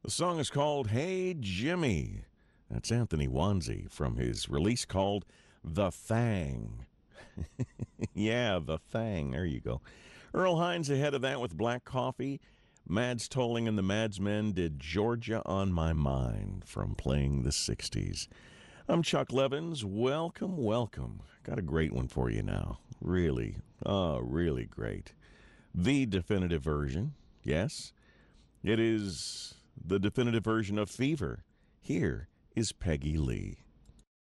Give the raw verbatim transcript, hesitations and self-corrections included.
The song is called Hey Jimmy. That's Anthony Wanzi from his release called The Thang. Yeah, The Thang. There you go. Earl Hines ahead of that with Black Coffee. Mads Tolling and the Madsmen did Georgia on My Mind from Playing the sixties. I'm Chuck Levins. Welcome, welcome. Got a great one for you now. Really, oh, really great. The definitive version, yes. It is the definitive version of Fever. Here is Peggy Lee.